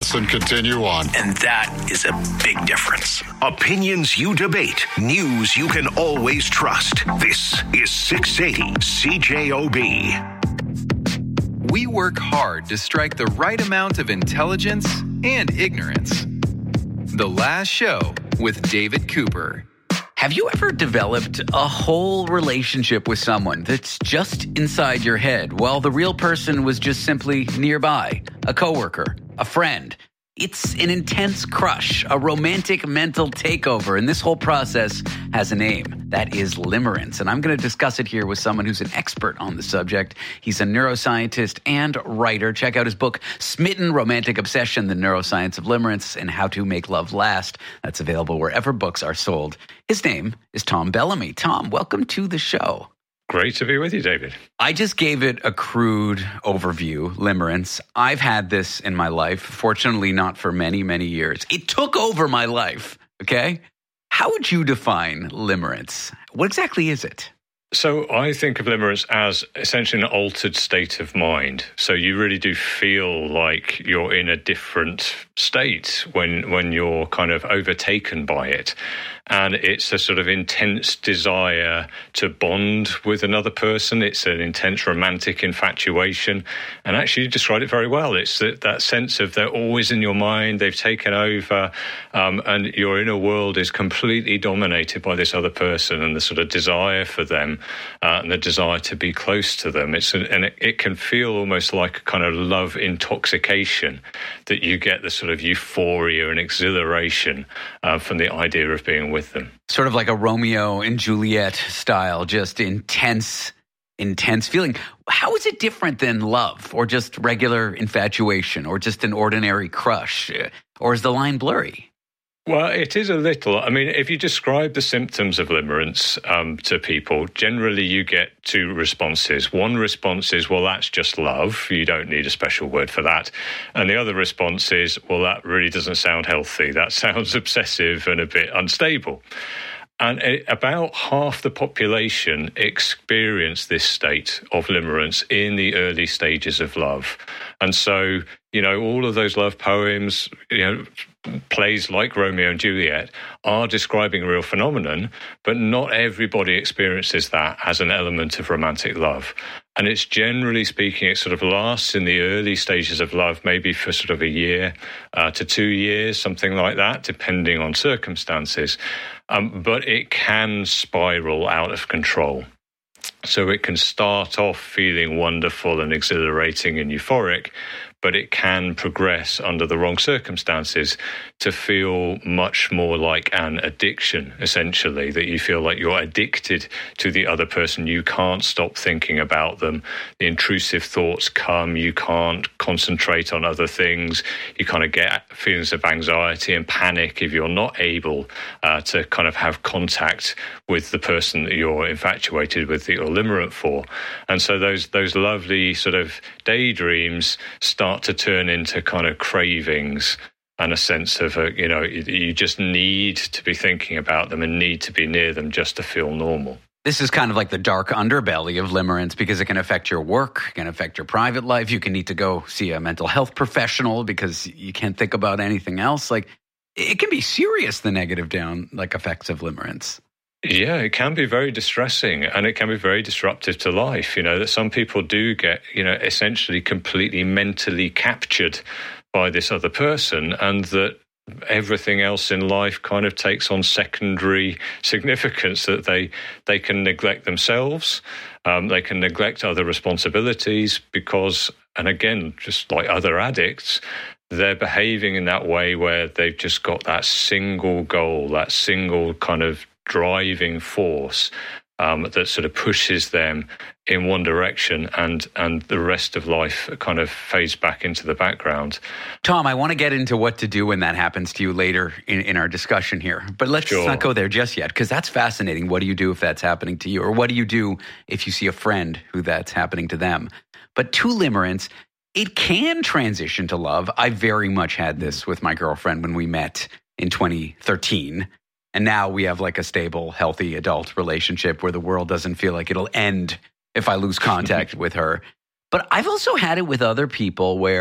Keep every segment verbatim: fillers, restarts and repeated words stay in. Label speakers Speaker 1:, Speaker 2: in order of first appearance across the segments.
Speaker 1: us and continue on.
Speaker 2: And that is a big difference.
Speaker 3: Opinions you debate. News you can always trust. This is six eighty C J O B.
Speaker 4: We work hard to strike the right amount of intelligence and ignorance. The Last Show with David Cooper.
Speaker 5: Have you ever developed a whole relationship with someone that's just inside your head while the real person was just simply nearby? A coworker, a friend. It's an intense crush, a romantic mental takeover, and this whole process has a name. That is limerence, and I'm going to discuss it here with someone who's an expert on the subject. He's a neuroscientist and writer. Check out his book, Smitten Romantic Obsession, The Neuroscience of Limerence and How to Make Love Last. That's available wherever books are sold. His name is Tom Bellamy. Tom, welcome to the show.
Speaker 6: Great to be with you, David.
Speaker 5: I just gave it a crude overview, limerence. I've had this in my life, fortunately not for many, many years. It took over my life, okay? How would you define limerence? What exactly is it?
Speaker 6: So I think of limerence as essentially an altered state of mind. So you really do feel like you're in a different state when when you're kind of overtaken by it. And it's a sort of intense desire to bond with another person. It's an intense romantic infatuation. And actually, you described it very well. It's that, that sense of they're always in your mind, they've taken over, um, and your inner world is completely dominated by this other person and the sort of desire for them uh, and the desire to be close to them. It's an, And it, it can feel almost like a kind of love intoxication, that you get the sort of euphoria and exhilaration uh, from the idea of being with them.
Speaker 5: Sort of like a Romeo and Juliet style, just intense, intense feeling. How is it different than love or just regular infatuation or just an ordinary crush? Or is the line blurry?
Speaker 6: Well, it is a little. I mean, if you describe the symptoms of limerence um, to people, generally you get two responses. One response is, well, that's just love. You don't need a special word for that. And the other response is, well, that really doesn't sound healthy. That sounds obsessive and a bit unstable. And about half the population experience this state of limerence in the early stages of love. And so, you know, all of those love poems, you know, plays like Romeo and Juliet are describing a real phenomenon, but not everybody experiences that as an element of romantic love. And it's generally speaking, it sort of lasts in the early stages of love, maybe for sort of a year uh, to two years, something like that, depending on circumstances. Um, but it can spiral out of control. So it can start off feeling wonderful and exhilarating and euphoric, but it can progress under the wrong circumstances to feel much more like an addiction, essentially, that you feel like you're addicted to the other person. You can't stop thinking about them. The intrusive thoughts come. You can't concentrate on other things. You kind of get feelings of anxiety and panic if you're not able uh, to kind of have contact with the person that you're infatuated with, that you're limerent for. And so those those lovely sort of daydreams start to turn into kind of cravings and a sense of, a, you know, you just need to be thinking about them and need to be near them just to feel normal.
Speaker 5: This is kind of like the dark underbelly of limerence because it can affect your work, it can affect your private life. You can need to go see a mental health professional because you can't think about anything else. Like, it can be serious, the negative down, like, effects of limerence.
Speaker 6: Yeah, it can be very distressing and it can be very disruptive to life. You know, that some people do get, you know, essentially completely mentally captured by this other person, and that everything else in life kind of takes on secondary significance, that they they can neglect themselves, um, they can neglect other responsibilities because, and again, just like other addicts, they're behaving in that way where they've just got that single goal, that single kind of driving force um, that sort of pushes them in one direction, and and the rest of life kind of fades back into the background.
Speaker 5: Tom, I want to get into what to do when that happens to you later in, in our discussion here. But let's
Speaker 6: Sure.
Speaker 5: not go there just yet, because that's fascinating. What do you do if that's happening to you? Or what do you do if you see a friend who that's happening to them? But to limerence, it can transition to love. I very much had this with my girlfriend when we met in twenty thirteen. And now we have like a stable, healthy adult relationship where the world doesn't feel like it'll end if I lose contact with her. But I've also had it with other people where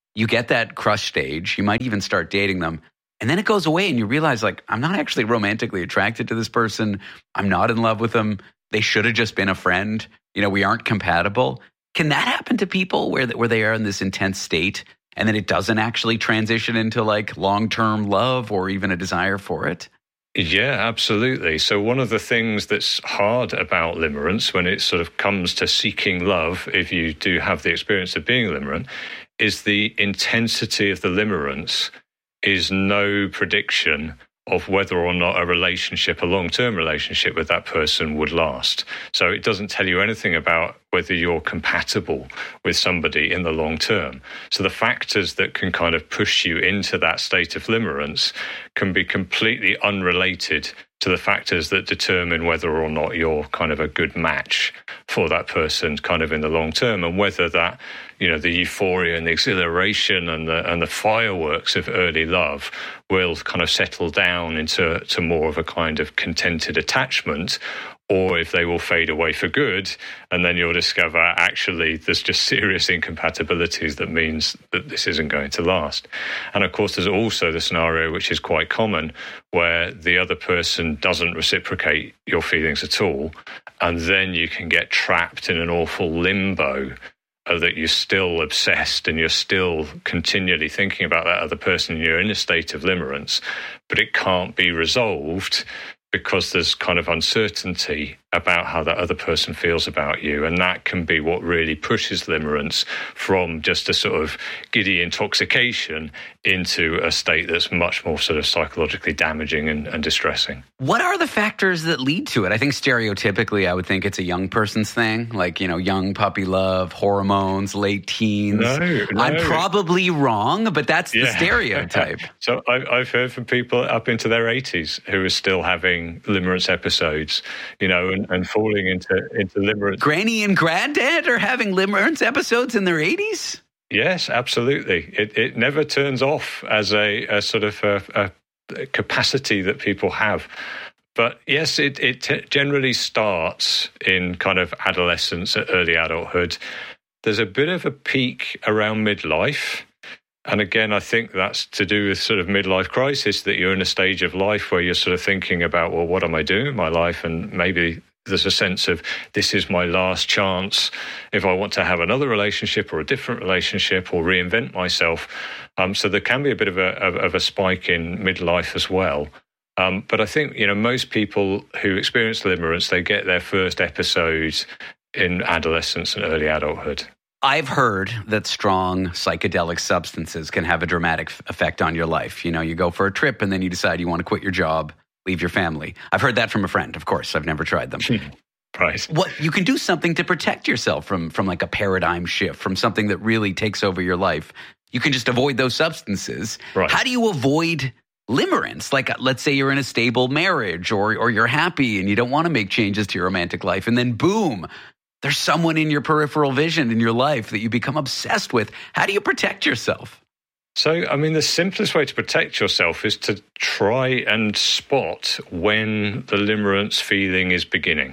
Speaker 5: You get that crush stage. You might even start dating them. And then it goes away and you realize, like, I'm not actually romantically attracted to this person. I'm not in love with them. They should have just been a friend. You know, we aren't compatible. Can that happen to people where, where they are in this intense state and then it doesn't actually transition into like long-term love or even a desire for it?
Speaker 6: Yeah, absolutely. So one of the things that's hard about limerence when it sort of comes to seeking love, if you do have the experience of being limerent, is the intensity of the limerence is no prediction of whether or not a relationship, a long-term relationship with that person would last. So it doesn't tell you anything about whether you're compatible with somebody in the long term. So the factors that can kind of push you into that state of limerence can be completely unrelated to the factors that determine whether or not you're kind of a good match for that person kind of in the long term, and whether that, you know, the euphoria and the exhilaration and the and the fireworks of early love will kind of settle down into to more of a kind of contented attachment, or if they will fade away for good, and then you'll discover actually there's just serious incompatibilities that means that this isn't going to last. And of course, there's also the scenario, which is quite common, where the other person doesn't reciprocate your feelings at all, and then you can get trapped in an awful limbo uh, that you're still obsessed and you're still continually thinking about that other person, and you're in a state of limerence, but it can't be resolved because there's kind of uncertainty about how that other person feels about you. And that can be what really pushes limerence from just a sort of giddy intoxication into a state that's much more sort of psychologically damaging and, and distressing.
Speaker 5: What are the factors that lead to it? I think stereotypically, I would think it's a young person's thing, like, you know, young puppy love, hormones, late teens.
Speaker 6: No, no.
Speaker 5: I'm probably wrong, but that's the
Speaker 6: yeah.
Speaker 5: stereotype.
Speaker 6: So I, I've heard from people up into their eighties who are still having limerence episodes, you know, and, and falling into, into limerence.
Speaker 5: Granny and granddad are having limerence episodes in their eighties?
Speaker 6: Yes, absolutely. It it never turns off as a, a sort of a, a capacity that people have. But yes, it, it t- generally starts in kind of adolescence, early adulthood. There's a bit of a peak around midlife. And again, I think that's to do with sort of midlife crisis, that you're in a stage of life where you're sort of thinking about, well, what am I doing in my life? And maybe there's a sense of this is my last chance if I want to have another relationship or a different relationship or reinvent myself. Um, so there can be a bit of a, of, of a spike in midlife as well. Um, but I think, you know, most people who experience limerence, they get their first episodes in adolescence and early adulthood.
Speaker 5: I've heard that strong psychedelic substances can have a dramatic effect on your life. You know, you go for a trip and then you decide you want to quit your job, leave your family. I've heard that from a friend, of course. I've never tried them.
Speaker 6: Right.
Speaker 5: What you can do something to protect yourself from, from like a paradigm shift, from something that really takes over your life. You can just avoid those substances.
Speaker 6: Right.
Speaker 5: How do you avoid limerence? Like, let's say you're in a stable marriage or or you're happy and you don't want to make changes to your romantic life, and then boom, there's someone in your peripheral vision in your life that you become obsessed with. How do you protect yourself?
Speaker 6: So, I mean, the simplest way to protect yourself is to try and spot when the limerence feeling is beginning.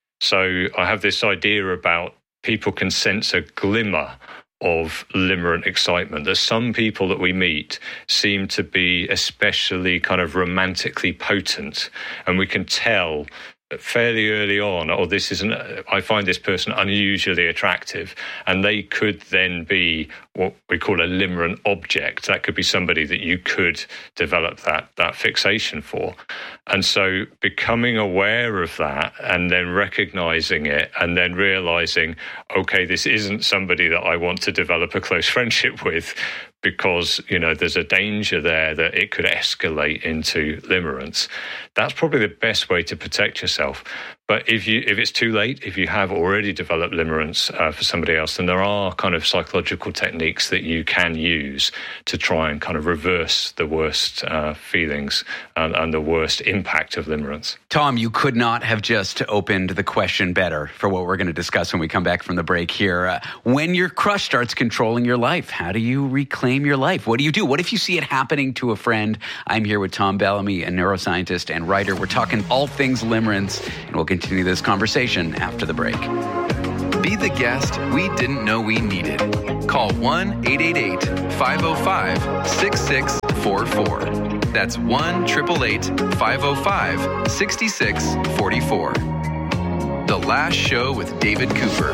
Speaker 6: So I have this idea about people can sense a glimmer of limerent excitement. There's some people that we meet seem to be especially kind of romantically potent, and we can tell fairly early on, oh, this isn't, I find this person unusually attractive. And they could then be what we call a limerent object. That could be somebody that you could develop that, that fixation for. And so becoming aware of that and then recognizing it and then realizing, okay, this isn't somebody that I want to develop a close friendship with, because, you know, there's a danger there that it could escalate into limerence. That's probably the best way to protect yourself. But if you if it's too late, if you have already developed limerence uh, for somebody else, then there are kind of psychological techniques that you can use to try and kind of reverse the worst uh, feelings and, and the worst impact of limerence.
Speaker 5: Tom, you could not have just opened the question better for what we're going to discuss when we come back from the break here. Uh, when your crush starts controlling your life, how do you reclaim your life? What do you do? What if you see it happening to a friend? I'm here with Tom Bellamy, a neuroscientist and writer. We're talking all things limerence, and we'll continue this conversation after the break.
Speaker 4: Be the guest we didn't know we needed. Call one eight eight eight, five oh five, six six four four. That's one eight eight eight, five oh five, six six four four. The Last Show with David Cooper.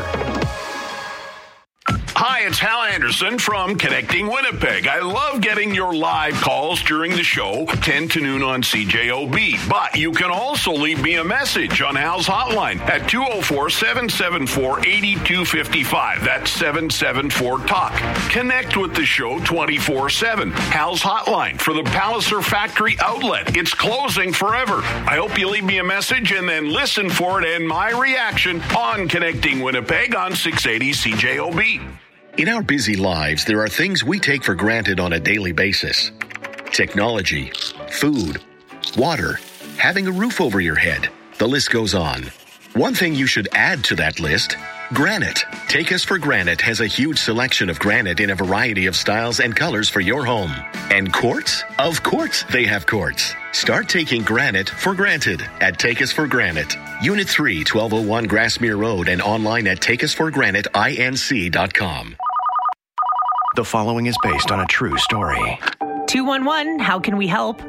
Speaker 3: Hi, it's Hal Anderson from Connecting Winnipeg. I love getting your live calls during the show, ten to noon on C J O B. But you can also leave me a message on Hal's hotline at two oh four, seven seven four, eight two five five. That's seven seven four, talk. Connect with the show twenty-four seven. Hal's hotline for the Palliser Factory outlet. It's closing forever. I hope you leave me a message and then listen for it and my reaction on Connecting Winnipeg on six eighty C J O B.
Speaker 1: In our busy lives, there are things we take for granted on a daily basis. Technology, food, water, having a roof over your head. The list goes on. One thing you should add to that list, granite. Take Us for Granite has a huge selection of granite in a variety of styles and colors for your home. And quartz? Of course they have quartz. Start taking granite for granted at Take Us for Granite. Unit three, twelve oh one Grassmere Road, and online at take us for granite inc dot com.
Speaker 2: The following is based on a true story.
Speaker 7: two one one, how can we help?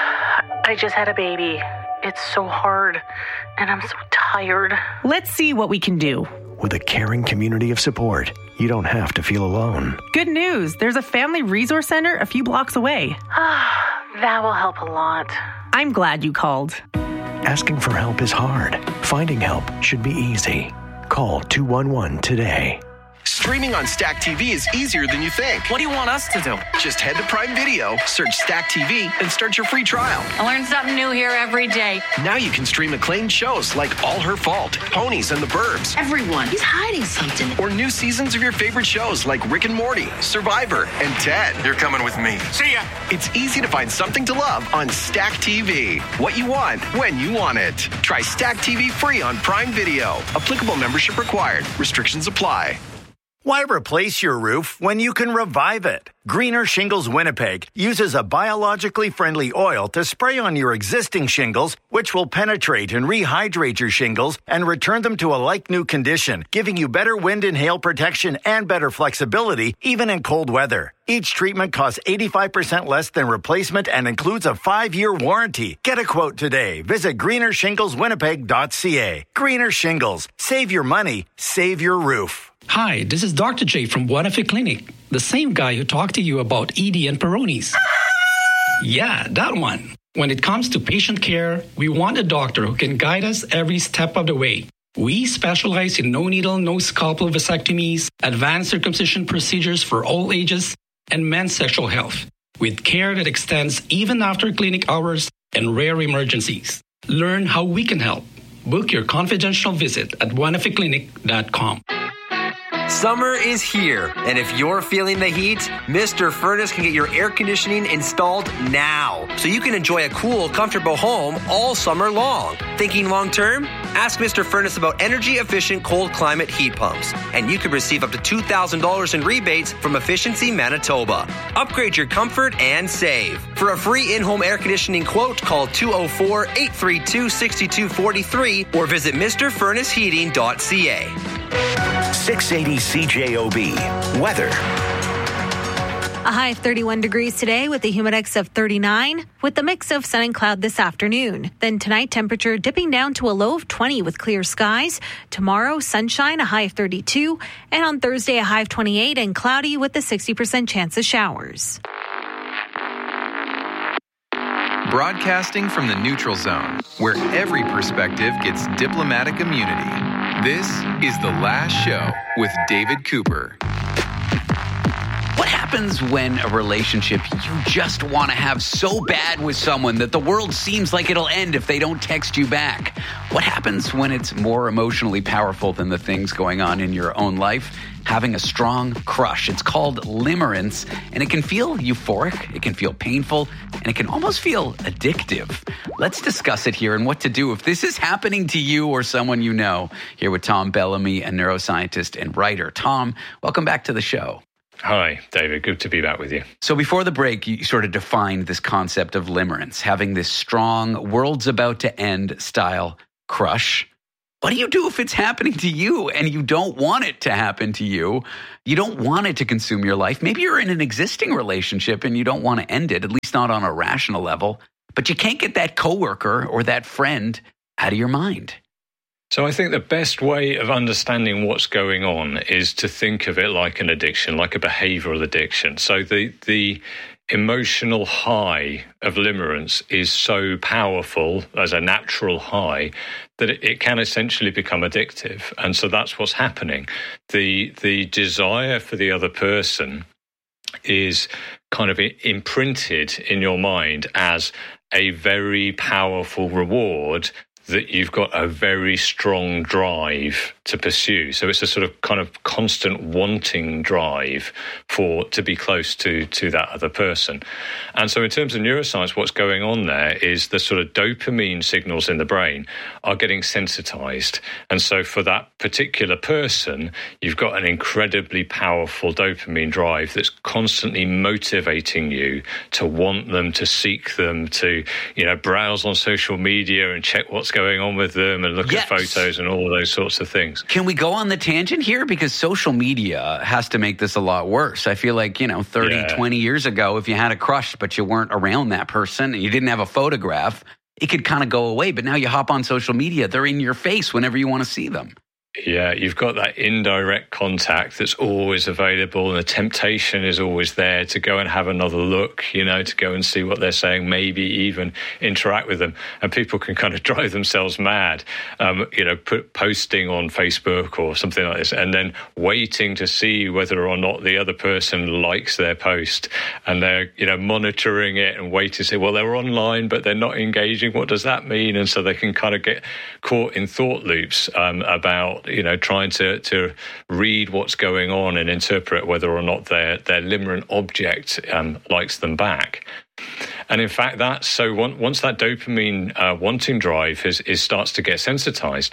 Speaker 8: I just had a baby. It's so hard, and I'm so tired.
Speaker 7: Let's see what we can do.
Speaker 2: With a caring community of support, you don't have to feel alone.
Speaker 7: Good news. There's a family resource center a few blocks away.
Speaker 8: That will help a lot.
Speaker 7: I'm glad you called.
Speaker 2: Asking for help is hard. Finding help should be easy. Call two one one today.
Speaker 9: Streaming on Stack T V is easier than you think.
Speaker 10: What do you want us to do?
Speaker 9: Just head to Prime Video, search Stack T V, and start your free trial.
Speaker 11: I learn something new here every day.
Speaker 9: Now you can stream acclaimed shows like All Her Fault, Ponies, and the Burbs.
Speaker 11: Everyone, he's hiding something.
Speaker 9: Or new seasons of your favorite shows like Rick and Morty, Survivor, and Ted.
Speaker 12: You're coming with me.
Speaker 9: See ya! It's easy to find something to love on Stack T V. What you want, when you want it. Try Stack T V free on Prime Video. Applicable membership required. Restrictions apply.
Speaker 13: Why replace your roof when you can revive it? Greener Shingles Winnipeg uses a biologically friendly oil to spray on your existing shingles, which will penetrate and rehydrate your shingles and return them to a like-new condition, giving you better wind and hail protection and better flexibility, even in cold weather. Each treatment costs eighty-five percent less than replacement and includes a five-year warranty. Get a quote today. Visit greener shingles winnipeg dot c a. Greener Shingles. Save your money. Save your roof.
Speaker 14: Hi, this is Doctor J from Buenafe Clinic, the same guy who talked to you about E D and Peyronie's. Yeah, that one. When it comes to patient care, we want a doctor who can guide us every step of the way. We specialize in no-needle, no-scalpel vasectomies, advanced circumcision procedures for all ages, and men's sexual health, with care that extends even after clinic hours and rare emergencies. Learn how we can help. Book your confidential visit at buenafe clinic dot com.
Speaker 15: Summer is here, and if you're feeling the heat, Mister Furnace can get your air conditioning installed now, so you can enjoy a cool, comfortable home all summer long. Thinking long term? Ask Mister Furnace about energy-efficient cold climate heat pumps, and you could receive up to two thousand dollars in rebates from Efficiency Manitoba. Upgrade your comfort and save. For a free in-home air conditioning quote, call two oh four, eight three two, six two four three or visit mister furnace heating dot c a.
Speaker 3: six eighty C J O B. Weather.
Speaker 16: A high of thirty-one degrees today with a humidex of thirty-nine, with a mix of sun and cloud this afternoon. Then tonight, temperature dipping down to a low of twenty with clear skies. Tomorrow, sunshine, a high of thirty-two. And on Thursday, a high of twenty-eight and cloudy with a sixty percent chance of showers.
Speaker 4: Broadcasting from the neutral zone, where every perspective gets diplomatic immunity. This is The Last Show with David Cooper.
Speaker 5: What happens when a relationship you just want to have so bad with someone that the world seems like it'll end if they don't text you back? What happens when it's more emotionally powerful than the things going on in your own life? Having a strong crush. It's called limerence, and it can feel euphoric, it can feel painful, and it can almost feel addictive. Let's discuss it here and what to do if this is happening to you or someone you know. Here with Tom Bellamy, a neuroscientist and writer. Tom, welcome back to the show.
Speaker 6: Hi, David. Good to be back with you.
Speaker 5: So before the break, you sort of defined this concept of limerence, having this strong, world's about to end style crush. What do you do if it's happening to you and you don't want it to happen to you? You don't want it to consume your life. Maybe you're in an existing relationship and you don't want to end it, at least not on a rational level. But you can't get that coworker or that friend out of your mind.
Speaker 6: So I think the best way of understanding what's going on is to think of it like an addiction, like a behavioral addiction. So the the emotional high of limerence is so powerful as a natural high that it, it can essentially become addictive. And so that's what's happening. The the desire for the other person is kind of imprinted in your mind as a very powerful reward that you've got a very strong drive to pursue. So it's a sort of kind of constant wanting drive for to be close to to that other person. And so in terms of neuroscience, what's going on there is the sort of dopamine signals in the brain are getting sensitized. And so for that particular person, you've got an incredibly powerful dopamine drive that's constantly motivating you to want them, to seek them, to, you know, browse on social media and check what's going on with them and look
Speaker 5: yes.
Speaker 6: at photos and all of those sorts of things.
Speaker 5: Can we go on the tangent here? Because social media has to make this a lot worse. I feel like, you know, thirty, yeah. twenty years ago, if you had a crush but you weren't around that person and you didn't have a photograph, it could kind of go away. But now you hop on social media, they're in your face whenever you want to see them.
Speaker 6: Yeah, you've got that indirect contact that's always available, and the temptation is always there to go and have another look, you know, to go and see what they're saying, maybe even interact with them. And people can kind of drive themselves mad, um, you know, put, posting on Facebook or something like this, and then waiting to see whether or not the other person likes their post. And they're, you know, monitoring it and waiting to say, well, they're online, but they're not engaging. What does that mean? And so they can kind of get caught in thought loops um, about, you know, trying to, to read what's going on and interpret whether or not their, their limerent object um, likes them back. And in fact, that's so one, once that dopamine uh, wanting drive is, is starts to get sensitized,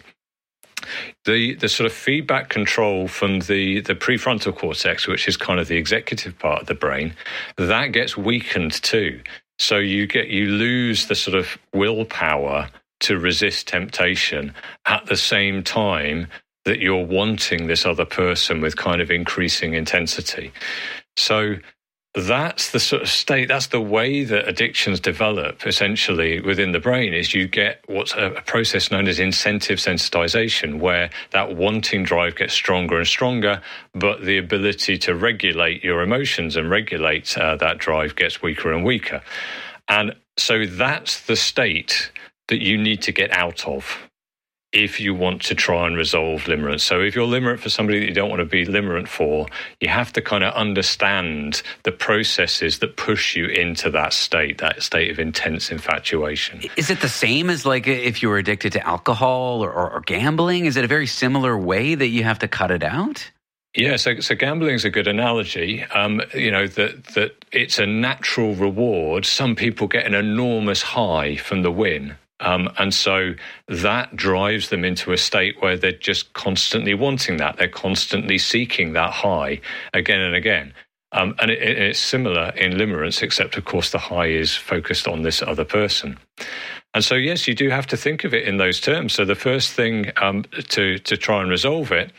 Speaker 6: the the sort of feedback control from the, the prefrontal cortex, which is kind of the executive part of the brain, that gets weakened too. So you get you lose the sort of willpower to resist temptation at the same time that you're wanting this other person with kind of increasing intensity. So that's the sort of state, that's the way that addictions develop essentially within the brain, is you get what's a, a process known as incentive sensitization, where that wanting drive gets stronger and stronger, but the ability to regulate your emotions and regulate uh, that drive gets weaker and weaker. And so that's the state that you need to get out of if you want to try and resolve limerence. So if you're limerent for somebody that you don't want to be limerent for, you have to kind of understand the processes that push you into that state, that state of intense infatuation.
Speaker 5: Is it the same as like if you were addicted to alcohol or, or, or gambling? Is it a very similar way that you have to cut it out?
Speaker 6: Yeah, so, so gambling is a good analogy. Um, you know, that that it's a natural reward. Some people get an enormous high from the win. Um, and so that drives them into a state where they're just constantly wanting that. They're constantly seeking that high again and again. Um, and it, it, it's similar in limerence, except, of course, the high is focused on this other person. And so, yes, you do have to think of it in those terms. So the first thing um, to, to try and resolve it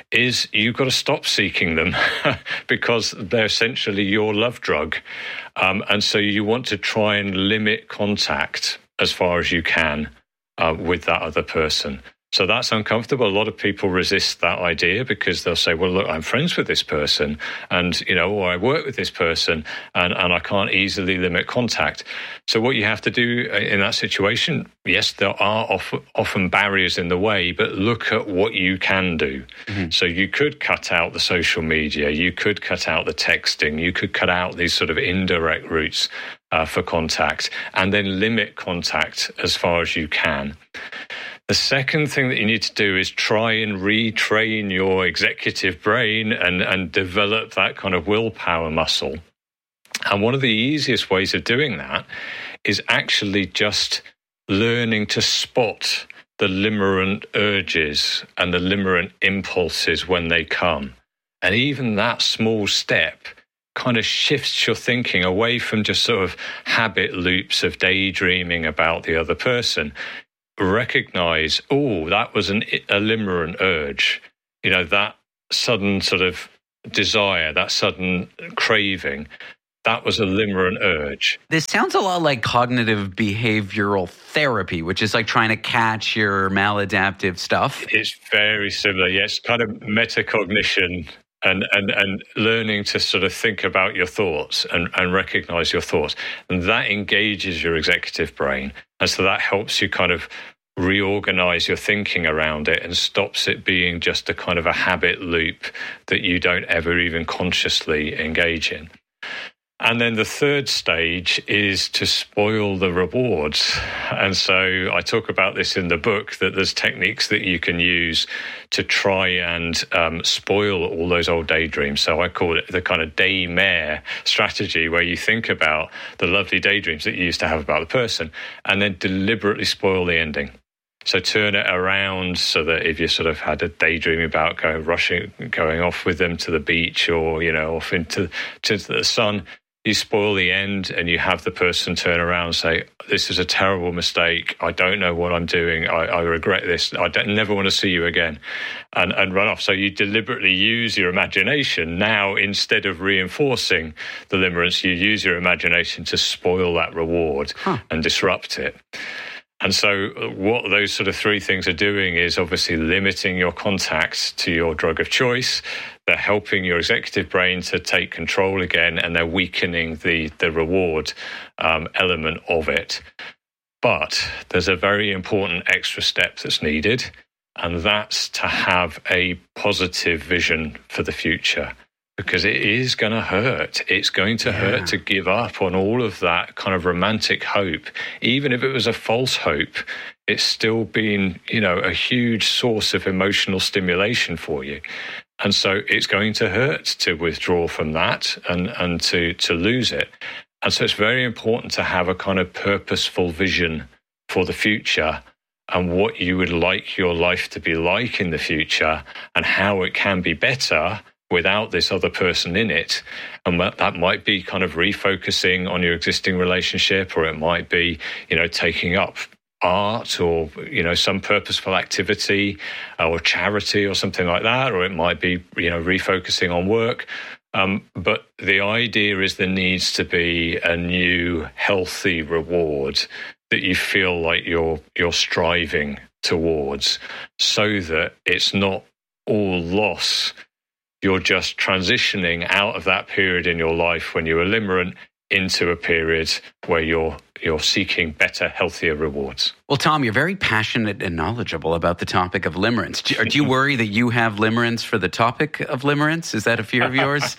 Speaker 6: is you've got to stop seeking them because they're essentially your love drug. Um, and so you want to try and limit contact as far as you can uh, with that other person. So that's uncomfortable. A lot of people resist that idea because they'll say, well, look, I'm friends with this person and, you know, or I work with this person and, and I can't easily limit contact. So what you have to do in that situation, yes, there are often, often barriers in the way, but look at what you can do. Mm-hmm. So you could cut out the social media, you could cut out the texting, you could cut out these sort of indirect routes uh, for contact and then limit contact as far as you can. The second thing that you need to do is try and retrain your executive brain and, and develop that kind of willpower muscle. And one of the easiest ways of doing that is actually just learning to spot the limerent urges and the limerent impulses when they come. And even that small step kind of shifts your thinking away from just sort of habit loops of daydreaming about the other person. recognize, oh, that was an, a limerent urge. You know, that sudden sort of desire, that sudden craving, that was a limerent urge.
Speaker 5: This sounds a lot like cognitive behavioral therapy, which is like trying to catch your maladaptive stuff.
Speaker 6: It's very similar. Yes, kind of metacognition and, and, and learning to sort of think about your thoughts and, and recognize your thoughts. And that engages your executive brain. And so that helps you kind of reorganize your thinking around it and stops it being just a kind of a habit loop that you don't ever even consciously engage in. And then the third stage is to spoil the rewards. And so I talk about this in the book, that there's techniques that you can use to try and um, spoil all those old daydreams. So I call it the kind of daymare strategy, where you think about the lovely daydreams that you used to have about the person and then deliberately spoil the ending. So turn it around so that if you sort of had a daydream about going rushing, going off with them to the beach or, you know, off into, into the sun, you spoil the end and you have the person turn around and say, this is a terrible mistake. I don't know what I'm doing. I, I regret this. I don't, never want to see you again, and, and run off. So you deliberately use your imagination. Now, instead of reinforcing the limerence, you use your imagination to spoil that reward huh. and disrupt it. And so what those sort of three things are doing is obviously limiting your contact to your drug of choice. They're helping your executive brain to take control again, and they're weakening the, the reward um, element of it. But there's a very important extra step that's needed, and that's to have a positive vision for the future. Because it is going to hurt. It's going to yeah. hurt to give up on all of that kind of romantic hope. Even if it was a false hope, it's still been, you know, a huge source of emotional stimulation for you. And so it's going to hurt to withdraw from that and, and to, to lose it. And so it's very important to have a kind of purposeful vision for the future and what you would like your life to be like in the future and how it can be better without this other person in it. And that might be kind of refocusing on your existing relationship, or it might be, you know, taking up art or, you know, some purposeful activity or charity or something like that, or it might be, you know, refocusing on work. Um, but the idea is there needs to be a new healthy reward that you feel like you're you're striving towards, so that it's not all loss. You're just transitioning out of that period in your life when you were limerent into a period where you're you're seeking better, healthier rewards.
Speaker 5: Well, Tom, you're very passionate and knowledgeable about the topic of limerence. Do, do you worry that you have limerence for the topic of limerence? Is that a fear of yours?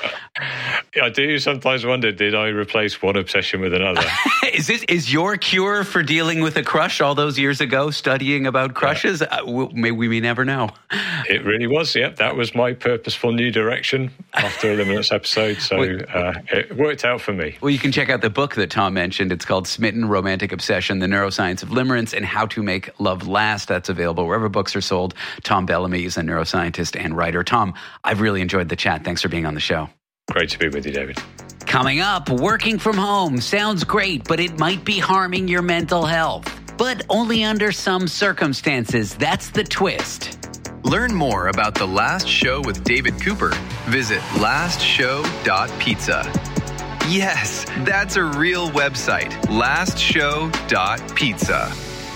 Speaker 6: I do sometimes wonder, did I replace one obsession with another?
Speaker 5: is this is your cure for dealing with a crush all those years ago, studying about crushes? Yeah. Uh, we, we may never know.
Speaker 6: It really was, yep. That was my purposeful new direction after a limerence episode, so well, uh, it worked out for me.
Speaker 5: Well, you can check out the book that Tom mentioned. It's called Smitten Romantic Obsession, The Neuroscience of Limerence and How to Make Love Last. That's available wherever books are sold. Tom Bellamy is a neuroscientist and writer. Tom, I've really enjoyed the chat. Thanks for being on the show.
Speaker 6: Great to be with you, David.
Speaker 5: Coming up, working from home sounds great, but it might be harming your mental health. But only under some circumstances. That's the twist.
Speaker 4: Learn more about The Last Show with David Cooper. Visit last show dot pizza. Yes, that's a real website. last show dot pizza.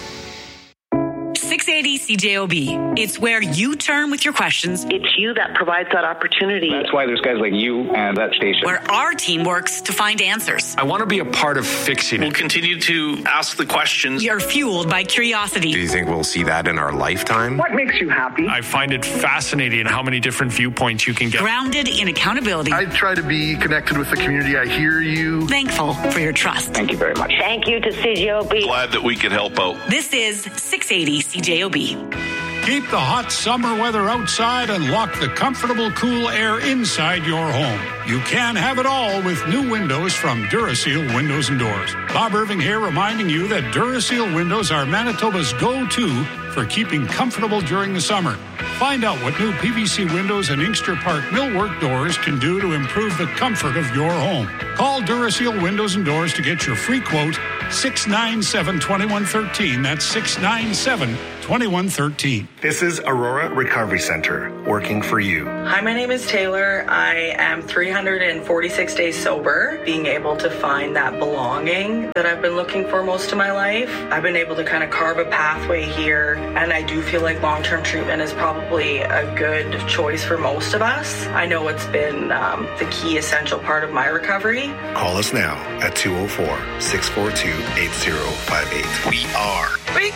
Speaker 10: six eighty C J O B. It's where you turn with your questions.
Speaker 8: It's you that provides that opportunity.
Speaker 12: That's why there's guys like you and that station.
Speaker 10: Where our team works to find answers.
Speaker 17: I want to be a part of fixing it. We'll continue to ask the questions.
Speaker 10: You're fueled by curiosity.
Speaker 18: Do you think we'll see that in our lifetime?
Speaker 19: What makes you happy?
Speaker 17: I find it fascinating how many different viewpoints you can get.
Speaker 10: Grounded in accountability.
Speaker 20: I try to be connected with the community. I hear you.
Speaker 10: Thankful for your trust.
Speaker 12: Thank you very much.
Speaker 8: Thank you to C J O B.
Speaker 3: Glad that we could help out.
Speaker 10: This is six eighty C J O B.
Speaker 21: Keep the hot summer weather outside and lock the comfortable, cool air inside your home. You can have it all with new windows from Duraseal Windows and Doors. Bob Irving here reminding you that Duraseal windows are Manitoba's go-to for keeping comfortable during the summer. Find out what new P V C windows and Inkster Park millwork doors can do to improve the comfort of your home. Call Duraseal Windows and Doors to get your free quote, six nine seven, two one one three. That's six nine seven, two one one three.
Speaker 20: This is Aurora Recovery Center, working for you.
Speaker 19: Hi, my name is Taylor. I am three hundred forty-six days sober, being able to find that belonging that I've been looking for most of my life. I've been able to kind of carve a pathway here, and I do feel like long-term treatment is probably a good choice for most of us. I know it's been um, the key essential part of my recovery.
Speaker 20: Call us now at two oh four, six four two, eight oh five eight. We are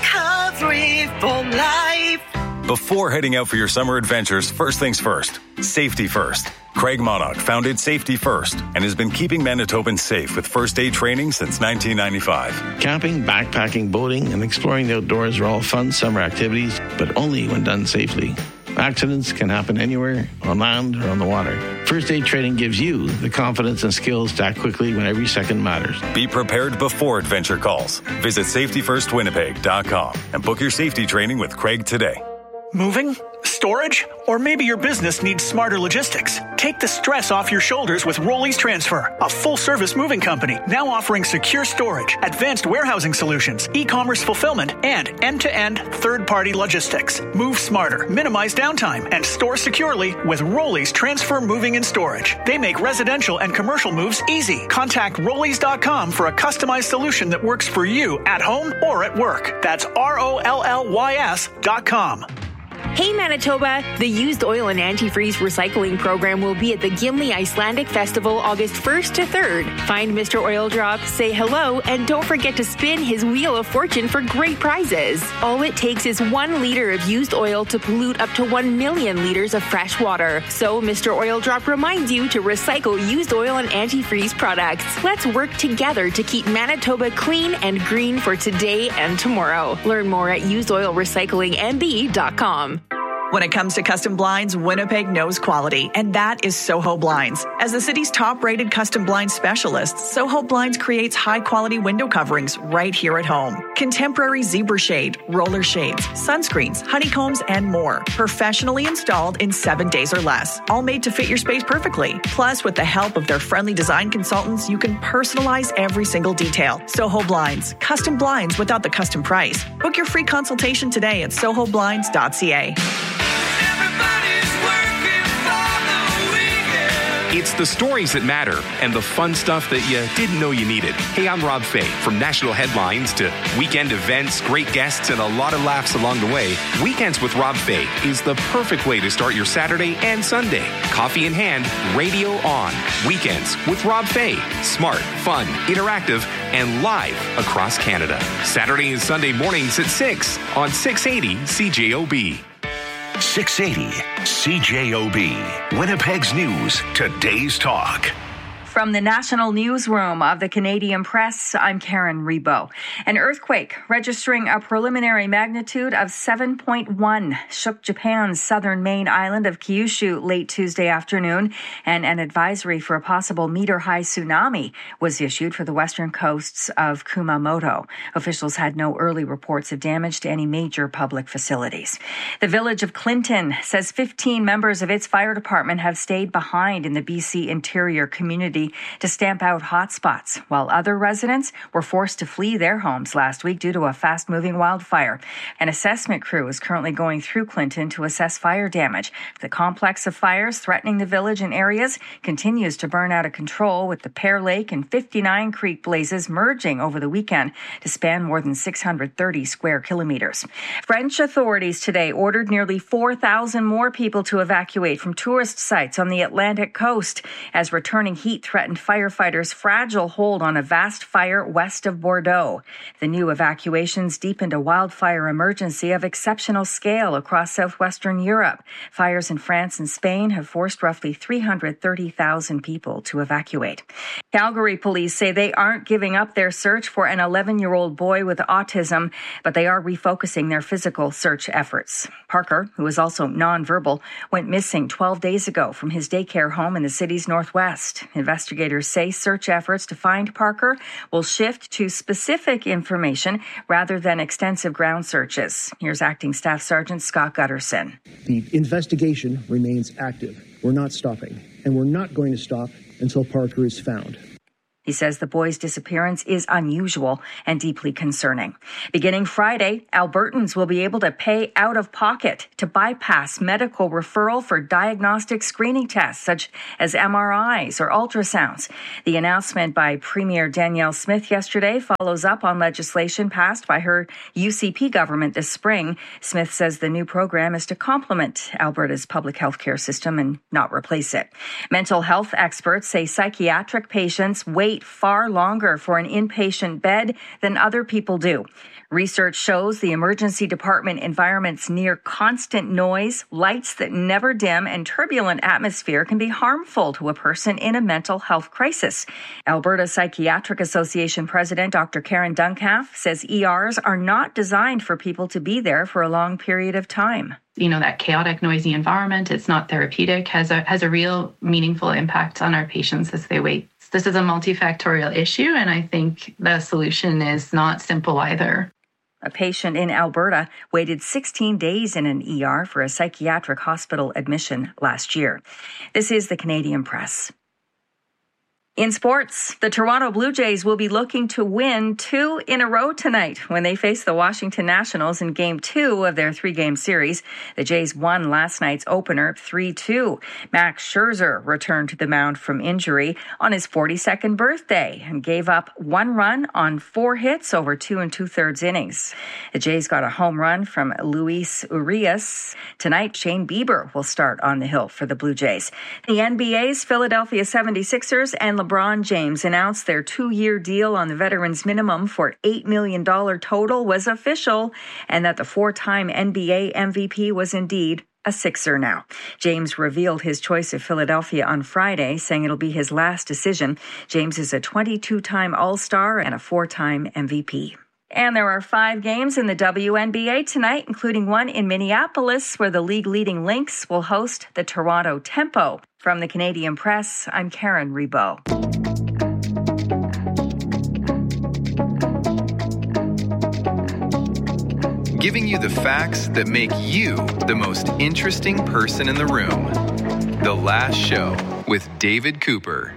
Speaker 22: Recovery for Life.
Speaker 23: Before heading out for your summer adventures, first things first, safety first. Craig Monarch founded Safety First and has been keeping Manitobans safe with first aid training since nineteen ninety-five.
Speaker 24: Camping, backpacking, boating, and exploring the outdoors are all fun summer activities, but only when done safely. Accidents can happen anywhere, on land or on the water. First aid training gives you the confidence and skills to act quickly when every second matters.
Speaker 23: Be prepared before adventure calls. Visit safety first winnipeg dot com and book your safety training with Craig today.
Speaker 25: Moving? Storage? Or maybe your business needs smarter logistics. Take the stress off your shoulders with Rollies Transfer, a full-service moving company now offering secure storage, advanced warehousing solutions, e-commerce fulfillment, and end-to-end third-party logistics. Move smarter, minimize downtime, and store securely with Rollies Transfer Moving and Storage. They make residential and commercial moves easy. Contact rollies dot com for a customized solution that works for you at home or at work. That's R O L L Y S dot com.
Speaker 26: Hey Manitoba, the Used Oil and Antifreeze Recycling Program will be at the Gimli Icelandic Festival August first to third. Find Mister Oil Drop, say hello, and don't forget to spin his Wheel of Fortune for great prizes. All it takes is one liter of used oil to pollute up to one million liters of fresh water. So Mister Oil Drop reminds you to recycle used oil and antifreeze products. Let's work together to keep Manitoba clean and green for today and tomorrow. Learn more at used oil recycling m b dot com.
Speaker 27: When it comes to custom blinds, Winnipeg knows quality, and that is Soho Blinds. As the city's top-rated custom blind specialist, Soho Blinds creates high-quality window coverings right here at home. Contemporary zebra shade, roller shades, sunscreens, honeycombs, and more. Professionally installed in seven days or less. All made to fit your space perfectly. Plus, with the help of their friendly design consultants, you can personalize every single detail. Soho Blinds. Custom blinds without the custom price. Book your free consultation today at soho blinds dot c a.
Speaker 28: It's the stories that matter and the fun stuff that you didn't know you needed. Hey, I'm Rob Fay. From national headlines to weekend events, great guests, and a lot of laughs along the way, Weekends with Rob Fay is the perfect way to start your Saturday and Sunday. Coffee in hand, radio on. Weekends with Rob Fay. Smart, fun, interactive, and live across Canada. Saturday and Sunday mornings at six on six eighty C J O B.
Speaker 1: six eighty C J O B, Winnipeg's News, today's talk.
Speaker 29: From the National Newsroom of the Canadian Press, I'm Karen Rebo. An earthquake registering a preliminary magnitude of seven point one shook Japan's southern main island of Kyushu late Tuesday afternoon, and an advisory for a possible meter-high tsunami was issued for the western coasts of Kumamoto. Officials had no early reports of damage to any major public facilities. The village of Clinton says fifteen members of its fire department have stayed behind in the B C interior community to stamp out hotspots, while other residents were forced to flee their homes last week due to a fast-moving wildfire. An assessment crew is currently going through Clinton to assess fire damage. The complex of fires threatening the village and areas continues to burn out of control, with the Pear Lake and fifty-nine Creek blazes merging over the weekend to span more than six hundred thirty square kilometers. French authorities today ordered nearly four thousand more people to evacuate from tourist sites on the Atlantic coast as returning heat threatened firefighters' fragile hold on a vast fire west of Bordeaux. The new evacuations deepened a wildfire emergency of exceptional scale across southwestern Europe. Fires in France and Spain have forced roughly three hundred thirty thousand people to evacuate. Calgary police say they aren't giving up their search for an eleven-year-old boy with autism, but they are refocusing their physical search efforts. Parker, who is also nonverbal, went missing twelve days ago from his daycare home in the city's northwest. Investigators Investigators say search efforts to find Parker will shift to specific information rather than extensive ground searches. Here's Acting Staff Sergeant Scott Gutterson.
Speaker 2: The investigation remains active. We're not stopping, and we're not going to stop until Parker is found.
Speaker 29: He says the boy's disappearance is unusual and deeply concerning. Beginning Friday, Albertans will be able to pay out of pocket to bypass medical referral for diagnostic screening tests such as M R Is or ultrasounds. The announcement by Premier Danielle Smith yesterday follows up on legislation passed by her U C P government this spring. Smith says the new program is to complement Alberta's public health care system and not replace it. Mental health experts say psychiatric patients wait far longer for an inpatient bed than other people do. Research shows the emergency department environment's near constant noise, lights that never dim, and turbulent atmosphere can be harmful to a person in a mental health crisis. Alberta Psychiatric Association President Doctor Karen Duncalf says E Rs are not designed for people to be there for a long period of time.
Speaker 6: You know, that chaotic, noisy environment, it's not therapeutic, has a has a real meaningful impact on our patients as they wait. This is a multifactorial issue, and I think the solution is not simple either.
Speaker 29: A patient in Alberta waited sixteen days in an E R for a psychiatric hospital admission last year. This is the Canadian Press. In sports, the Toronto Blue Jays will be looking to win two in a row tonight when they face the Washington Nationals in Game two of their three-game series. The Jays won last night's opener three two. Max Scherzer returned to the mound from injury on his forty-second birthday and gave up one run on four hits over two and two-thirds innings. The Jays got a home run from Luis Urias. Tonight, Shane Bieber will start on the hill for the Blue Jays. The N B A's Philadelphia seventy-sixers and LeBron James announced their two-year deal on the veterans minimum for eight million dollars total was official, and that the four-time N B A M V P was indeed a Sixer now. James revealed his choice of Philadelphia on Friday, saying it'll be his last decision. James is a twenty-two-time All-Star and a four-time M V P. And there are five games in the W N B A tonight, including one in Minneapolis, where the league-leading Lynx will host the Toronto Tempo. From the Canadian Press, I'm Karen Rebo.
Speaker 4: Giving you the facts that make you the most interesting person in the room. The Last Show with David Cooper.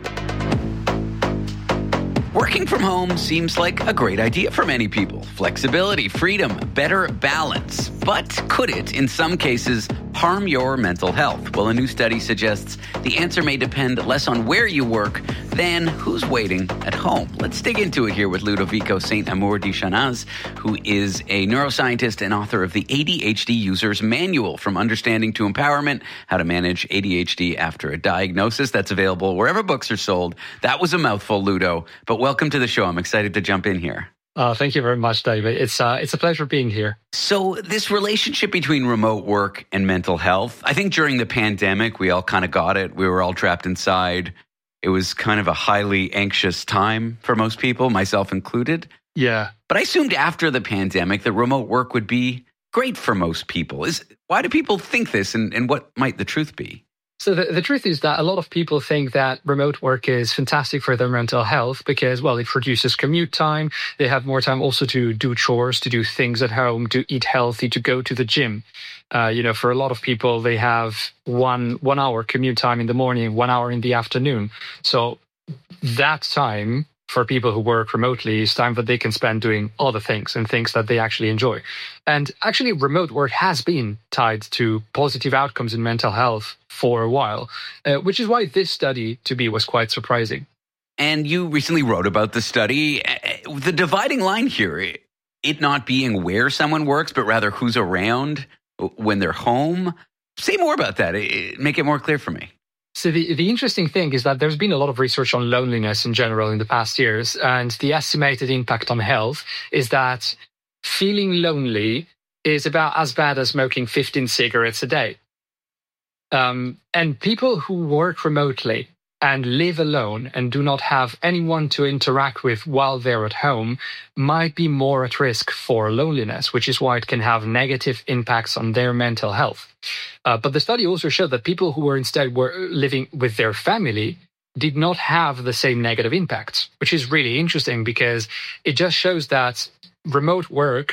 Speaker 5: Working from home seems like a great idea for many people. Flexibility, freedom, better balance. But could it, in some cases, harm your mental health? Well, a new study suggests the answer may depend less on where you work than who's waiting at home. Let's dig into it here with Ludovico Saint-Amour Deschanaz, who is a neuroscientist and author of the A D H D User's Manual, From Understanding to Empowerment, How to Manage A D H D After a Diagnosis. That's available wherever books are sold. That was a mouthful, Ludo, but welcome to the show. I'm excited to jump in here.
Speaker 7: Uh, thank you very much, David. It's uh, it's a pleasure being here.
Speaker 5: So this relationship between remote work and mental health, I think during the pandemic, we all kind of got it. We were all trapped inside. It was kind of a highly anxious time for most people, myself included.
Speaker 7: Yeah.
Speaker 5: But I assumed after the pandemic that remote work would be great for most people. Is why do people think this, and, and what might the truth be?
Speaker 7: So the, the truth is that a lot of people think that remote work is fantastic for their mental health because, well, it reduces commute time. They have more time also to do chores, to do things at home, to eat healthy, to go to the gym. Uh, you know, for a lot of people, they have one one hour commute time in the morning, one hour in the afternoon. So that time for people who work remotely is time that they can spend doing other things and things that they actually enjoy. And actually, remote work has been tied to positive outcomes in mental health for a while, uh, which is why this study, to me, was quite surprising.
Speaker 5: And you recently wrote about the study. The dividing line here, it not being where someone works, but rather who's around when they're home. Say more about that. Make it more clear for me.
Speaker 7: So the, the interesting thing is that there's been a lot of research on loneliness in general in the past years, and the estimated impact on health is that feeling lonely is about as bad as smoking fifteen cigarettes a day. Um, and people who work remotely and live alone and do not have anyone to interact with while they're at home might be more at risk for loneliness, which is why it can have negative impacts on their mental health. Uh, but the study also showed that people who were instead were living with their family did not have the same negative impacts, which is really interesting because it just shows that remote work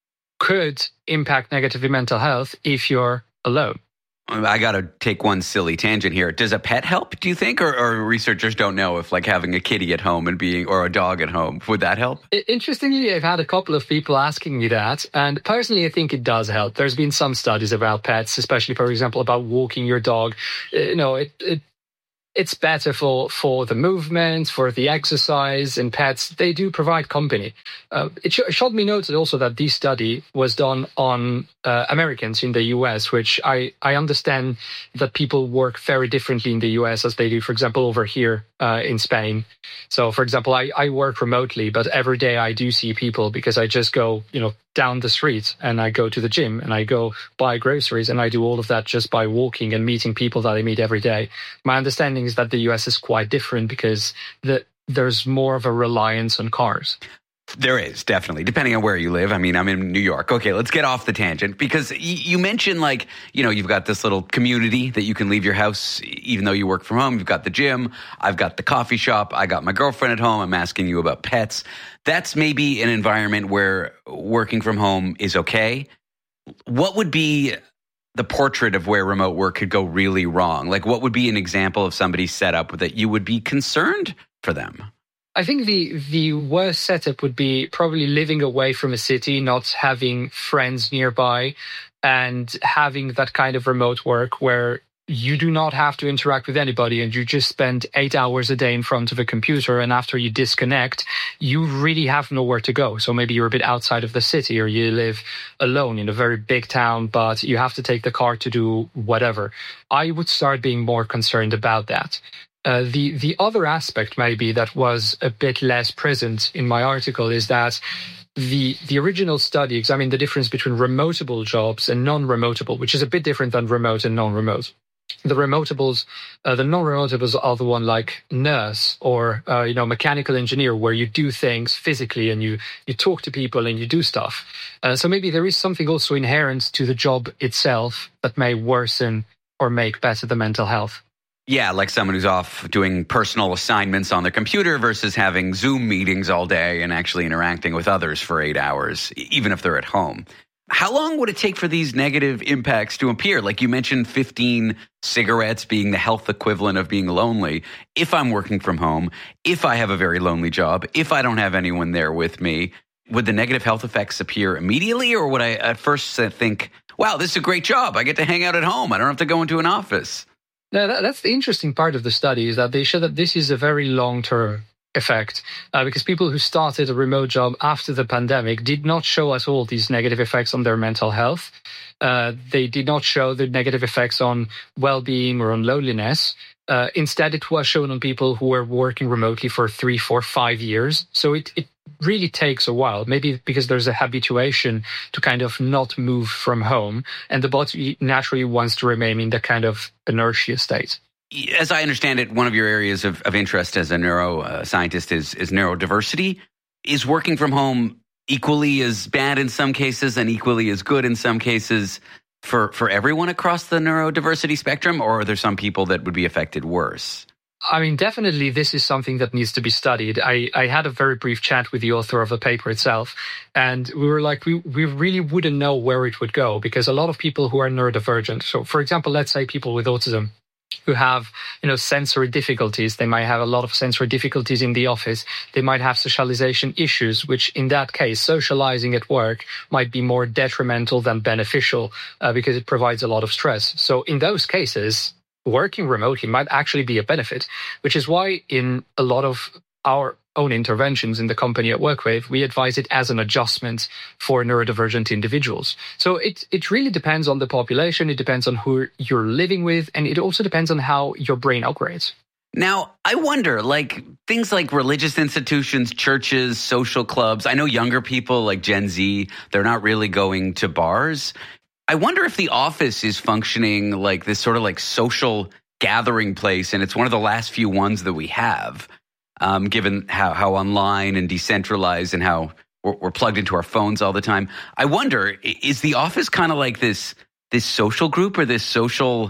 Speaker 7: could impact negatively mental health if you're alone.
Speaker 5: I got to take one silly tangent here. Does a pet help, do you think? Or, or researchers don't know if like having a kitty at home and being, or a dog at home, would that help?
Speaker 7: Interestingly, I've had a couple of people asking me that. And personally, I think it does help. There's been some studies about pets, especially, for example, about walking your dog. You know, it, it it's better for, for the movement, for the exercise, and pets, they do provide company. Uh, it, sh- it should be noted also that this study was done on uh, Americans in the U S, which I, I understand that people work very differently in the U S as they do, for example, over here uh, in Spain. So, for example, I, I work remotely, but every day I do see people because I just go, you know, down the street and I go to the gym and I go buy groceries and I do all of that just by walking and meeting people that I meet every day. My understanding is that the U S is quite different because the, there's more of a reliance on cars.
Speaker 5: There is, definitely, depending on where you live. I mean, I'm in New York. Okay, let's get off the tangent because y- you mentioned like, you know, you've got this little community that you can leave your house even though you work from home. You've got the gym. I've got the coffee shop. I got my girlfriend at home. I'm asking you about pets. That's maybe an environment where working from home is okay. What would be the portrait of where remote work could go really wrong? Like, what would be an example of somebody's setup that you would be concerned for them?
Speaker 7: I think the the worst setup would be probably living away from a city, not having friends nearby, and having that kind of remote work where you do not have to interact with anybody and you just spend eight hours a day in front of a computer. And after you disconnect, you really have nowhere to go. So maybe you're a bit outside of the city or you live alone in a very big town, but you have to take the car to do whatever. I would start being more concerned about that. Uh, the the other aspect maybe that was a bit less present in my article is that the the original study examined the difference between remotable jobs and non-remotable, which is a bit different than remote and non-remote. The remotables, uh, the non-remotables are the one like nurse or uh, you know mechanical engineer, where you do things physically and you you talk to people and you do stuff. Uh, so maybe there is something also inherent to the job itself that may worsen or make better the mental health.
Speaker 5: Yeah, like someone who's off doing personal assignments on their computer versus having Zoom meetings all day and actually interacting with others for eight hours, even if they're at home. How long would it take for these negative impacts to appear? Like you mentioned, fifteen cigarettes being the health equivalent of being lonely. If I'm working from home, if I have a very lonely job, if I don't have anyone there with me, would the negative health effects appear immediately? Or would I at first think, wow, this is a great job. I get to hang out at home. I don't have to go into an office.
Speaker 7: No, that, that's the interesting part of the study, is that they show that this is a very long-term effect uh, because people who started a remote job after the pandemic did not show at all these negative effects on their mental health. Uh, they did not show the negative effects on well-being or on loneliness. Uh, instead, it was shown on people who were working remotely for three, four, five years. So it, it really takes a while, maybe because there's a habituation to kind of not move from home, and the body naturally wants to remain in that kind of inertia state.
Speaker 5: As I understand it, one of your areas of, of interest as a neuroscientist is, is neurodiversity. Is working from home equally as bad in some cases and equally as good in some cases for, for everyone across the neurodiversity spectrum, or are there some people that would be affected worse?
Speaker 7: I mean, definitely this is something that needs to be studied. I, I had a very brief chat with the author of the paper itself, and we were like, we, we really wouldn't know where it would go, because a lot of people who are neurodivergent, so for example, let's say people with autism, who have, you know, sensory difficulties. They might have a lot of sensory difficulties in the office. They might have socialization issues, which in that case, socializing at work might be more detrimental than beneficial uh, because it provides a lot of stress. So in those cases, working remotely might actually be a benefit, which is why in a lot of our own interventions in the company at WorkWave, we advise it as an adjustment for neurodivergent individuals. So it it really depends on the population, it depends on who you're living with, and it also depends on how your brain operates.
Speaker 5: Now, I wonder, like things like religious institutions, churches, social clubs, I know younger people like Gen Z, they're not really going to bars. I wonder if the office is functioning like this sort of like social gathering place, and it's one of the last few ones that we have. Um, given how, how online and decentralized and how we're, we're plugged into our phones all the time. I wonder, is the office kind of like this this social group or this social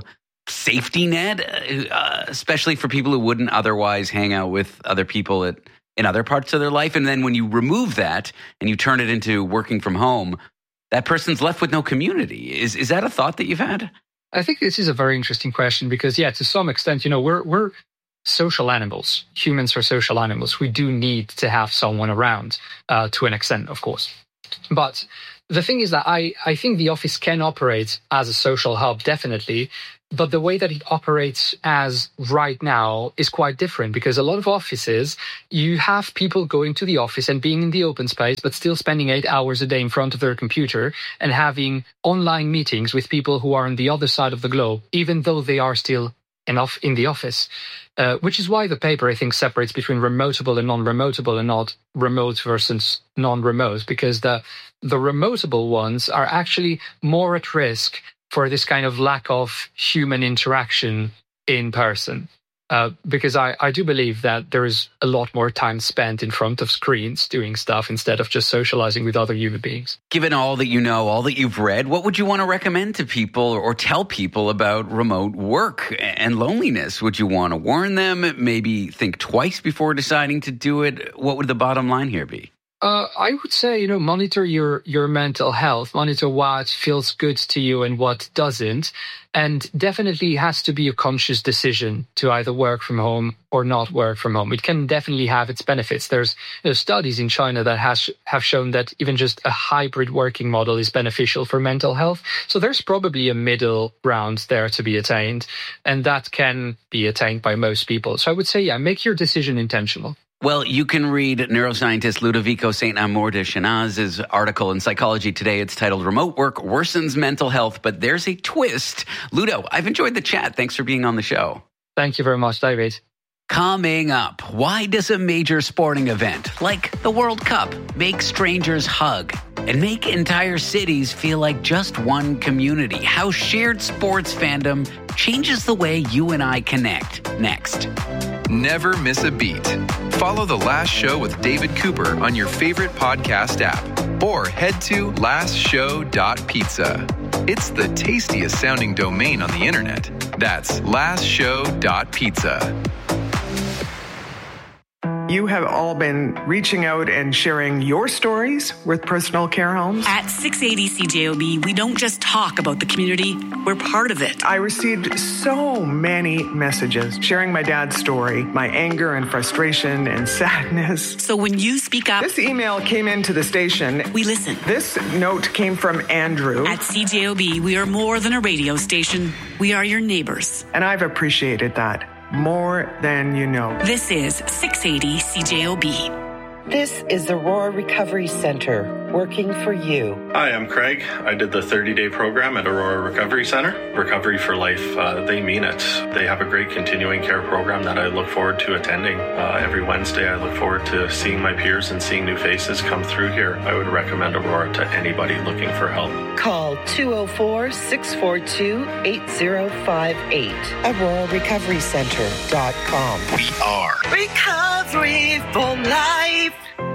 Speaker 5: safety net, uh, especially for people who wouldn't otherwise hang out with other people at, in other parts of their life. And then when you remove that and you turn it into working from home, that person's left with no community. Is is that a thought that you've had?
Speaker 7: I think this is a very interesting question because, yeah, to some extent, you know, we're we're social animals. Humans are social animals. We do need to have someone around uh, to an extent, of course. But the thing is that I, I think the office can operate as a social hub, definitely. But the way that it operates as right now is quite different because a lot of offices, you have people going to the office and being in the open space, but still spending eight hours a day in front of their computer and having online meetings with people who are on the other side of the globe, even though they are still enough in the office, uh, which is why the paper, I think, separates between remotable and non-remotable and not remote versus non-remote, because the the remotable ones are actually more at risk for this kind of lack of human interaction in person. Uh, because I, I do believe that there is a lot more time spent in front of screens doing stuff instead of just socializing with other human beings.
Speaker 5: Given all that you know, all that you've read, what would you want to recommend to people or tell people about remote work and loneliness? Would you want to warn them, maybe think twice before deciding to do it? What would the bottom line here be?
Speaker 7: Uh, I would say, you know, monitor your, your mental health, monitor what feels good to you and what doesn't. And definitely has to be a conscious decision to either work from home or not work from home. It can definitely have its benefits. There's you know, studies in China that has have shown that even just a hybrid working model is beneficial for mental health. So there's probably a middle ground there to be attained. And that can be attained by most people. So I would say, yeah, make your decision intentional.
Speaker 5: Well, you can read neuroscientist Ludovico Saint Amour de Chenaz's article in Psychology Today. It's titled Remote Work Worsens Mental Health, but there's a twist. Ludo, I've enjoyed the chat. Thanks for being on the show.
Speaker 7: Thank you very much, David.
Speaker 5: Coming up, why does a major sporting event like the World Cup make strangers hug and make entire cities feel like just one community? How shared sports fandom changes the way you and I connect. Next.
Speaker 4: Never miss a beat. Follow The Last Show with David Cooper on your favorite podcast app or head to last show dot pizza. It's the tastiest sounding domain on the internet. That's last show dot pizza.
Speaker 9: You have all been reaching out and sharing your stories with personal care homes.
Speaker 10: At six eighty C J O B, we don't just talk about the community, we're part of it.
Speaker 9: I received so many messages sharing my dad's story, my anger and frustration and sadness.
Speaker 10: So when you speak up...
Speaker 9: This email came into the station.
Speaker 10: We listen.
Speaker 9: This note came from Andrew.
Speaker 10: At C J O B, we are more than a radio station. We are your neighbors.
Speaker 9: And I've appreciated that. More than you know.
Speaker 10: This is six eighty C J O B.
Speaker 22: This is the Aurora Recovery Center, working for you.
Speaker 11: Hi, I'm Craig. I did the thirty-day program at Aurora Recovery Center. Recovery for Life, uh, they mean it. They have a great continuing care program that I look forward to attending. Uh, every Wednesday, I look forward to seeing my peers and seeing new faces come through here. I would recommend Aurora to anybody looking for help.
Speaker 22: Call two oh four, six four two, eight oh five eight. Aurora Recovery Center dot com.
Speaker 20: We are
Speaker 22: Recovery for Life.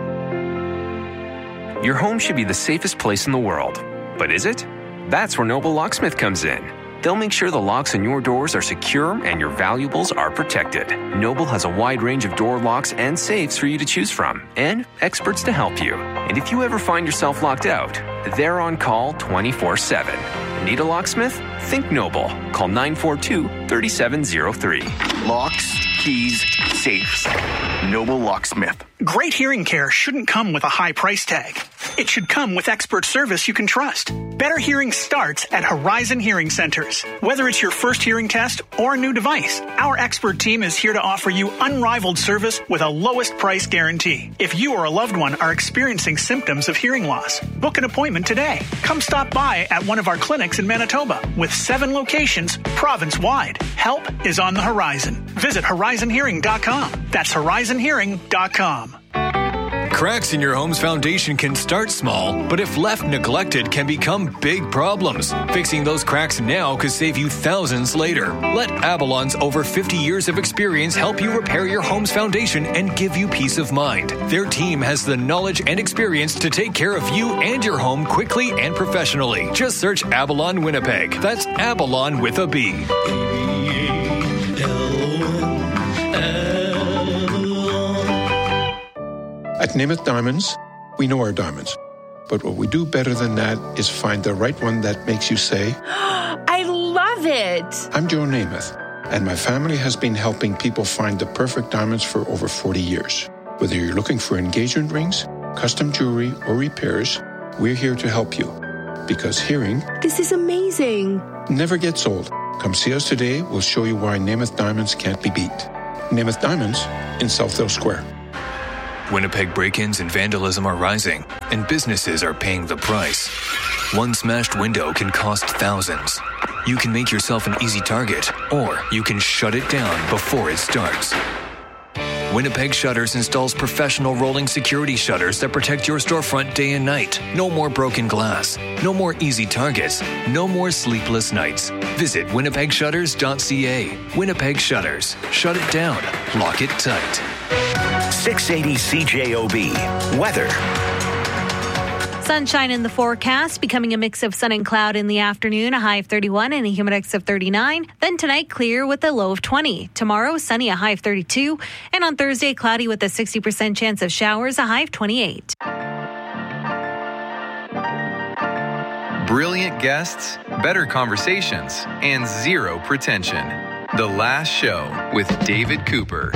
Speaker 28: Your home should be the safest place in the world. But is it? That's where Noble Locksmith comes in. They'll make sure the locks on your doors are secure and your valuables are protected. Noble has a wide range of door locks and safes for you to choose from, and experts to help you. And if you ever find yourself locked out, they're on call twenty-four seven. Need a locksmith? Think Noble. Call nine four two, three seven zero three.
Speaker 20: Locks, keys, safes. Noble Locksmith.
Speaker 25: Great hearing care shouldn't come with a high price tag. It should come with expert service you can trust. Better hearing starts at Horizon Hearing Centers. Whether it's your first hearing test or a new device, our expert team is here to offer you unrivaled service with a lowest price guarantee. If you or a loved one are experiencing symptoms of hearing loss, book an appointment today. Come stop by at one of our clinics in Manitoba with seven locations province-wide. Help is on the horizon. Visit horizon hearing dot com. That's horizon hearing dot com.
Speaker 3: Cracks in your home's foundation can start small, but if left neglected, can become big problems. Fixing those cracks now could save you thousands later. Let Avalon's over fifty years of experience help you repair your home's foundation and give you peace of mind. Their team has the knowledge and experience to take care of you and your home quickly and professionally. Just search Avalon Winnipeg. That's Avalon with a B.
Speaker 8: At Namath Diamonds, we know our diamonds. But what we do better than that is find the right one that makes you say,
Speaker 26: I love it.
Speaker 8: I'm Joe Namath, and my family has been helping people find the perfect diamonds for over forty years. Whether you're looking for engagement rings, custom jewelry, or repairs, we're here to help you. Because hearing,
Speaker 26: this is amazing,
Speaker 8: never gets old. Come see us today. We'll show you why Namath Diamonds can't be beat. Namath Diamonds in Southdale Square.
Speaker 3: Winnipeg break-ins and vandalism are rising, and businesses are paying the price. One smashed window can cost thousands. You can make yourself an easy target, or you can shut it down before it starts. Winnipeg Shutters installs professional rolling security shutters that protect your storefront day and night. No more broken glass. No more easy targets. No more sleepless nights. Visit winnipeg shutters dot c a. Winnipeg Shutters. Shut it down. Lock it tight.
Speaker 1: six eighty C J O B. Weather.
Speaker 12: Sunshine in the forecast, becoming a mix of sun and cloud in the afternoon, a high of thirty-one and a humidex of thirty-nine. Then tonight, clear with a low of twenty. Tomorrow, sunny, a high of thirty-two. And on Thursday, cloudy with a sixty percent chance of showers, a high of twenty-eight.
Speaker 4: Brilliant guests, better conversations, and zero pretension. The Last Show with David Cooper.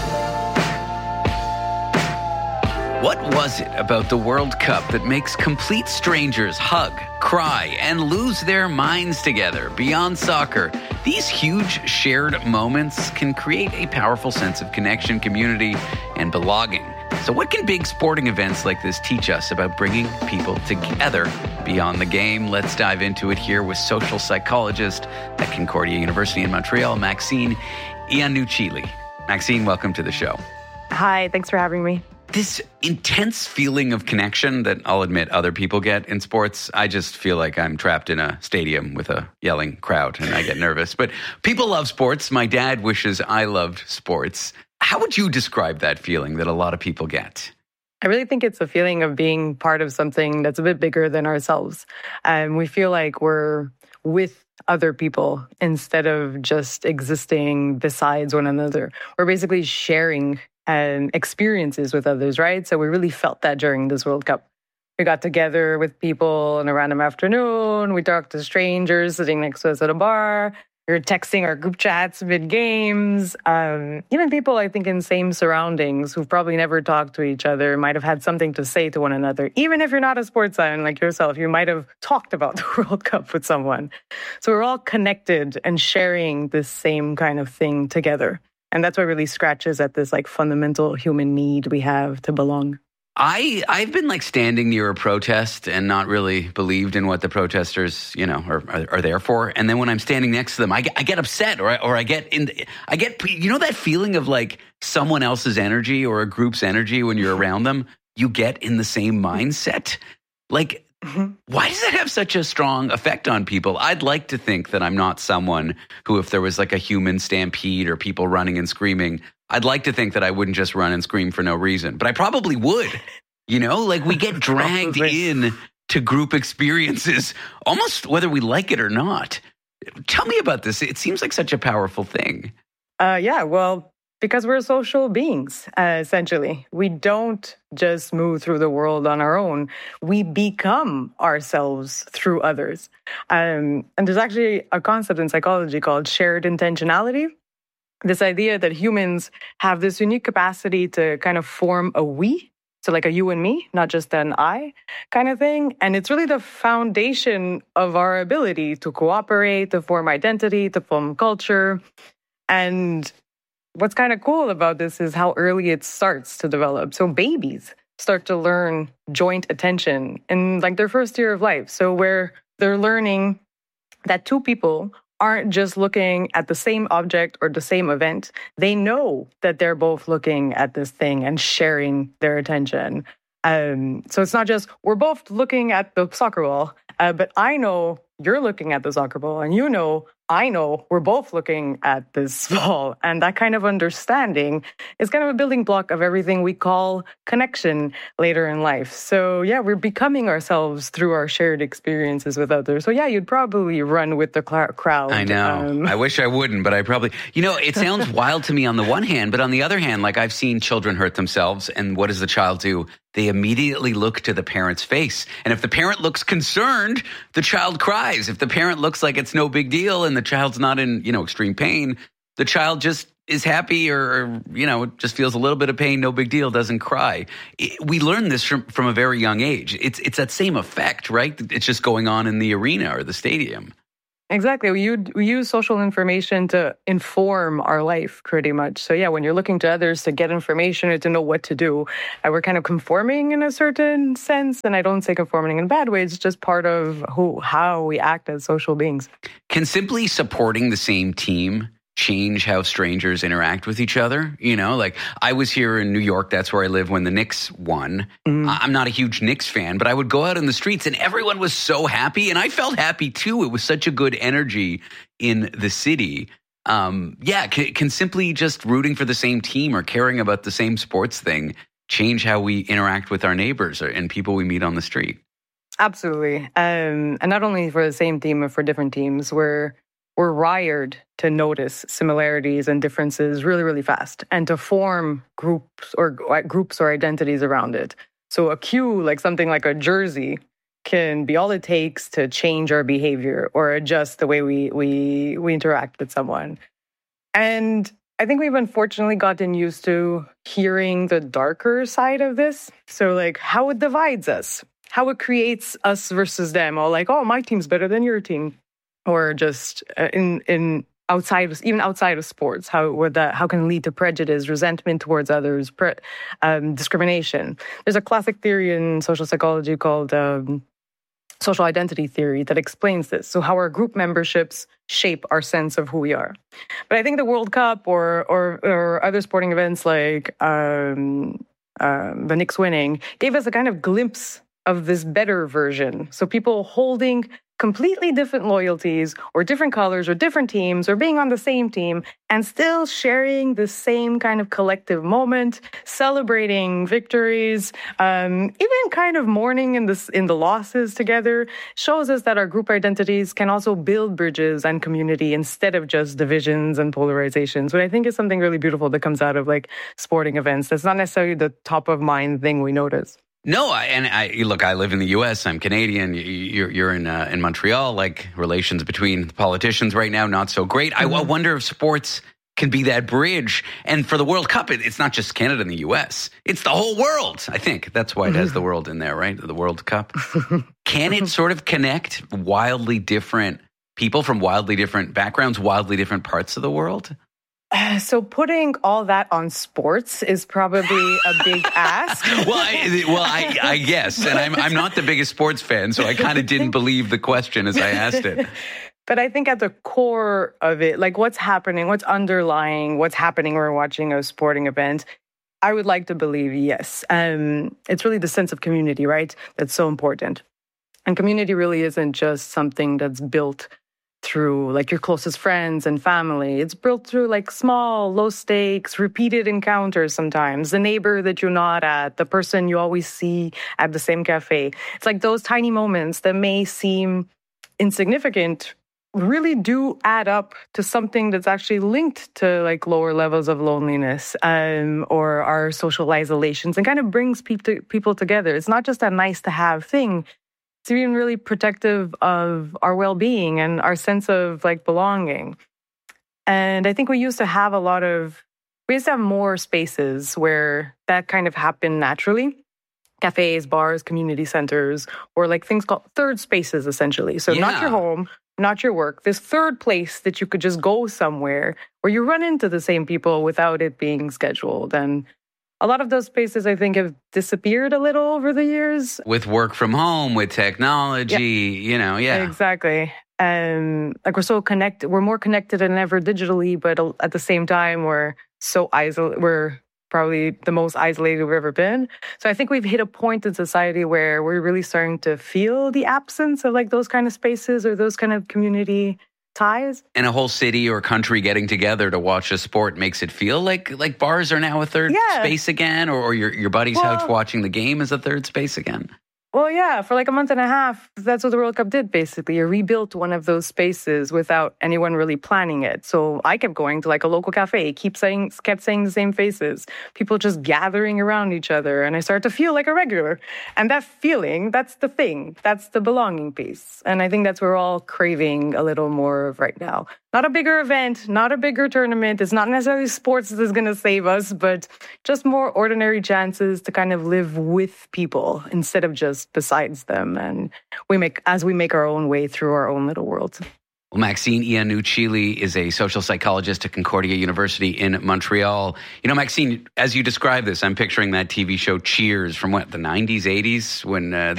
Speaker 5: What was it about the World Cup that makes complete strangers hug, cry, and lose their minds together? Beyond soccer, these huge shared moments can create a powerful sense of connection, community, and belonging. So what can big sporting events like this teach us about bringing people together beyond the game? Let's dive into it here with social psychologist at Concordia University in Montreal, Maxine Iannucci. Maxine, welcome to the show.
Speaker 13: Hi, thanks for having me.
Speaker 5: This intense feeling of connection that I'll admit other people get in sports, I just feel like I'm trapped in a stadium with a yelling crowd and I get nervous. But people love sports. My dad wishes I loved sports. How would you describe that feeling that a lot of people get?
Speaker 13: I really think it's a feeling of being part of something that's a bit bigger than ourselves. And we feel like we're with other people instead of just existing besides one another. We're basically sharing and experiences with others, right? So we really felt that during this World Cup. We got together with people on a random afternoon. We talked to strangers sitting next to us at a bar. We were texting our group chats mid-games. Um, even people, I think, in same surroundings who've probably never talked to each other might have had something to say to one another. Even if you're not a sports fan like yourself, you might have talked about the World Cup with someone. So we're all connected and sharing this same kind of thing together. And that's what really scratches at this like fundamental human need we have to belong.
Speaker 5: I, I've been like standing near a protest and not really believed in what the protesters, you know, are, are, are there for. And then when I'm standing next to them, I get, I get upset or I, or I get in, I get, you know, that feeling of like someone else's energy or a group's energy when you're around them, you get in the same mindset. Like, mm-hmm. Why does that have such a strong effect on people? I'd like to think that I'm not someone who, if there was like a human stampede or people running and screaming, I'd like to think that I wouldn't just run and scream for no reason, but I probably would. You know, like we get dragged in to group experiences, almost whether we like it or not. Tell me about this. It seems like such a powerful thing.
Speaker 13: Uh, yeah, well, because we're social beings, uh, essentially. We don't just move through the world on our own. We become ourselves through others. Um, and there's actually a concept in psychology called shared intentionality. This idea that humans have this unique capacity to kind of form a we, so like a you and me, not just an I kind of thing. And it's really the foundation of our ability to cooperate, to form identity, to form culture. And what's kind of cool about this is how early it starts to develop. So babies start to learn joint attention in like their first year of life. So where they're learning that two people aren't just looking at the same object or the same event. They know that they're both looking at this thing and sharing their attention. Um, so it's not just, we're both looking at the soccer ball, uh, but I know you're looking at the soccer ball, and you know, I know we're both looking at this ball. And that kind of understanding is kind of a building block of everything we call connection later in life. So yeah, we're becoming ourselves through our shared experiences with others. So yeah, you'd probably run with the cl- crowd.
Speaker 5: I know. Um, I wish I wouldn't, but I probably, you know, it sounds wild to me on the one hand, but on the other hand, like I've seen children hurt themselves, and what does the child do? They immediately look to the parent's face. And if the parent looks concerned, the child cries. If the parent looks like it's no big deal and the child's not in, you know, extreme pain, the child just is happy or, or, you know, just feels a little bit of pain, no big deal, doesn't cry. It, we learn this from, from a very young age. It's, it's that same effect, right? It's just going on in the arena or the stadium.
Speaker 13: Exactly. We, we use social information to inform our life pretty much. So yeah, when you're looking to others to get information or to know what to do, uh, we're kind of conforming in a certain sense. And I don't say conforming in a bad way. It's just part of who, how we act as social beings. Can simply supporting the same team change how strangers interact with each other? You know, like I was here in New York, that's where I live, when the Knicks won. Mm. I'm not a huge Knicks fan, but I would go out in the streets and everyone was so happy, and I felt happy too. It was such a good energy in the city. Um, yeah, can, can simply just rooting for the same team or caring about the same sports thing change how we interact with our neighbors or, and people we meet on the street? Absolutely. Um, and not only for the same team, but for different teams, we're We're wired to notice similarities and differences really, really fast and to form groups or groups or identities around it. So a cue, like something like a jersey, can be all it takes to change our behavior or adjust the way we we we interact with someone. And I think we've unfortunately gotten used to hearing the darker side of this. So like how it divides us, how it creates us versus them, or like, oh, my team's better than your team. Or just uh, in in outside, even outside of sports, how would that how can it lead to prejudice, resentment towards others, pre, um, discrimination? There's a classic theory in social psychology called um, social identity theory that explains this. So how our group memberships shape our sense of who we are. But I think the World Cup or or, or other sporting events like um, uh, the Knicks winning gave us a kind of glimpse of this better version. So people holding completely different loyalties or different colors or different teams or being on the same team and still sharing the same kind of collective moment, celebrating victories, um, even kind of mourning in the, in the losses together, shows us that our group identities can also build bridges and community instead of just divisions and polarizations, which I think is something really beautiful that comes out of like sporting events. That's not necessarily the top of mind thing we notice. No, I, and I look. I live in the U S. I'm Canadian. You're, you're in uh, in Montreal. Like relations between the politicians right now, not so great. Mm-hmm. I, I wonder if sports can be that bridge. And for the World Cup, it, it's not just Canada and the U S. It's the whole world. I think that's why it has the world in there, right? The World Cup. Can it sort of connect wildly different people from wildly different backgrounds, wildly different parts of the world? Uh, so putting all that on sports is probably a big ask. well, I, well, I, I guess, and I'm I'm not the biggest sports fan, so I kind of didn't believe the question as I asked it. But I think at the core of it, like what's happening, what's underlying, what's happening when we're watching a sporting event, I would like to believe yes. Um, it's really the sense of community, right? That's so important. And community really isn't just something that's built through like your closest friends and family. It's built through like small, low stakes, repeated encounters sometimes. The neighbor that you nod at, the person you always see at the same cafe. It's like those tiny moments that may seem insignificant really do add up to something that's actually linked to like lower levels of loneliness um, or our social isolations and kind of brings people people together. It's not just a nice to have thing. It's even really protective of our well-being and our sense of like belonging. And I think we used to have a lot of, we used to have more spaces where that kind of happened naturally. Cafes, bars, community centers, or like things called third spaces, essentially. So yeah. Not your home, not your work. This third place that you could just go somewhere where you run into the same people without it being scheduled. And a lot of those spaces, I think, have disappeared a little over the years. With work from home, with technology, yeah. you know, yeah. Exactly. Um, like we're so connected, we're more connected than ever digitally, but at the same time, we're so isolated. We're probably the most isolated we've ever been. So I think we've hit a point in society where we're really starting to feel the absence of like those kind of spaces or those kind of community ties.
Speaker 5: And a whole city or country getting together to watch a sport makes it feel like like bars are now a third
Speaker 13: Yeah.
Speaker 5: space again, or, or your, your buddy's
Speaker 13: Well-
Speaker 5: house watching the game is a third space again.
Speaker 13: Well, yeah, for like a month and a half, that's what the World Cup did, basically. It rebuilt one of those spaces without anyone really planning it. So I kept going to like a local cafe, keep saying, kept saying the same faces, people just gathering around each other. And I started to feel like a regular. And that feeling, that's the thing. That's the belonging piece. And I think that's what we're all craving a little more of right now. Not a bigger event, not a bigger tournament. It's not necessarily sports that is going to save us, but just more ordinary chances to kind of live with people instead of just besides them. And we make as we make our own way through our own little world.
Speaker 5: Well, Maxine Iannucci is a social psychologist at Concordia University in Montreal. You know, Maxine, as you describe this, I'm picturing that T V show Cheers from what, the nineties, eighties, when uh,